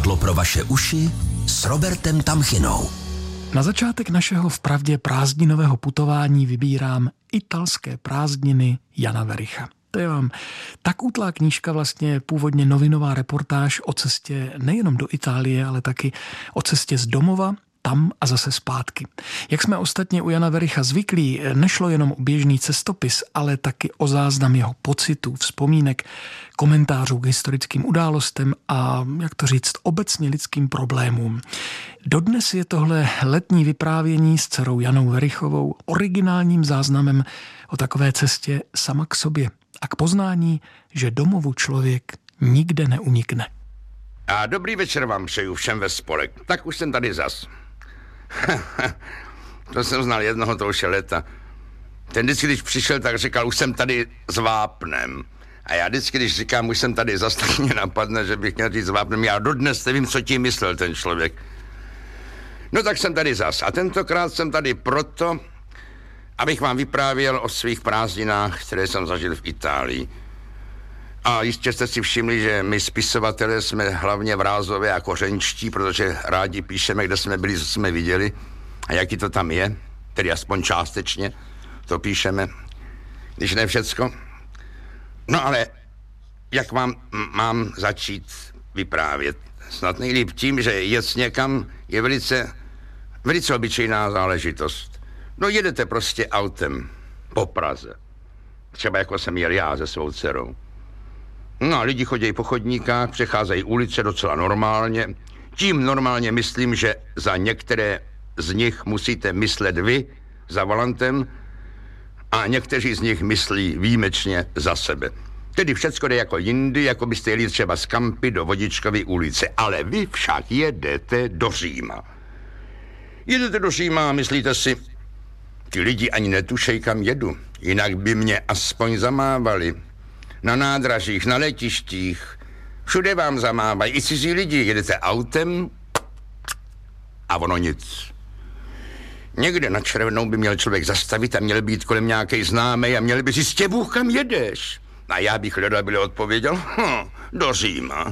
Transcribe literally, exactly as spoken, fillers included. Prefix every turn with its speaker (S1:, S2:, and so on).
S1: Jídlo pro vaše uši s Robertem Tamchinou.
S2: Na začátek našeho vpravdě prázdninového putování vybírám Italské prázdniny Jana Wericha. To je vám tak útlá knížka, vlastně původně novinová reportáž o cestě nejenom do Itálie, ale taky o cestě z domova, tam a zase zpátky. Jak jsme ostatně u Jana Wericha zvyklí, nešlo jenom o běžný cestopis, ale taky o záznam jeho pocitů, vzpomínek, komentářů k historickým událostem a, jak to říct, obecně lidským problémům. Dodnes je tohle letní vyprávění s dcerou Janou Werichovou originálním záznamem o takové cestě sama k sobě a k poznání, že domovu člověk nikde neunikne.
S3: A dobrý večer vám přeju všem ve spolek. Tak už jsem tady zas. To jsem znal jednoho, to už je leta. Ten vždycky, když přišel, tak říkal, už jsem tady s vápnem. A já vždycky, když říkám, už jsem tady zas, tak mě napadne, že bych měl říct s vápnem. Já dodnes nevím, co tím myslel ten člověk. No tak jsem tady zas. A tentokrát jsem tady proto, abych vám vyprávěl o svých prázdninách, které jsem zažil v Itálii. A jistě jste si všimli, že my spisovatelé jsme hlavně vrázové a kořenčtí, protože rádi píšeme, kde jsme byli, co jsme viděli a jaký to tam je, tedy aspoň částečně to píšeme, když ne všecko. No ale jak vám mám začít vyprávět? Snad nejlíp tím, že jet někam je velice, velice obyčejná záležitost. No jedete prostě autem po Praze. Třeba jako jsem jel já se svou dcerou. No a lidi chodí po chodníkách, přecházejí ulice docela normálně. Tím normálně myslím, že za některé z nich musíte myslet vy za volantem a někteří z nich myslí výjimečně za sebe. Tedy všecko jde jako jindy, jako byste jeli třeba z Kampy do Vodičkovy ulice. Ale vy však jedete do Říma. Jedete do Říma a myslíte si, ti lidi ani netušej, kam jedu, jinak by mě aspoň zamávali. Na nádražích, na letištích, všude vám zamávají, i cizí lidi. Jedete autem a ono nic. Někde na červenou by měl člověk zastavit a měl být kolem nějakej známej a měl by říct, Bůh, kam jedeš? A já bych hledal, byl odpověděl, hm, do Říma.